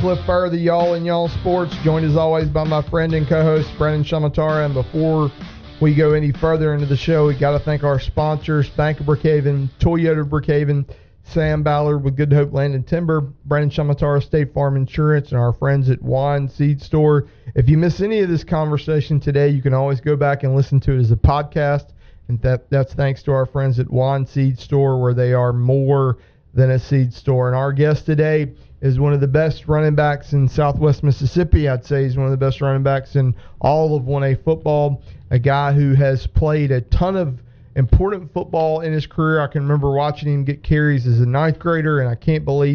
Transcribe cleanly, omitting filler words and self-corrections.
Flip further, y'all and y'all sports. Joined as always by my friend and co-host Brendan Shamatara. And before we go any further into the show, we got to thank our sponsors: Bank of Brookhaven, Toyota Brookhaven, Sam Ballard with Good Hope Land and Timber, Brendan Shamatara, State Farm Insurance, and our friends at Wine Seed Store. If you miss any of this conversation today, you can always go back and listen to it as a podcast. And that's thanks to our friends at Wine Seed Store, where they are more than a seed store. And our guest today is one of the best running backs in Southwest Mississippi. I'd say he's one of the best running backs in all of 1A football, a guy who has played a ton of important football in his career. I can remember watching him get carries as a ninth grader, and I can't believe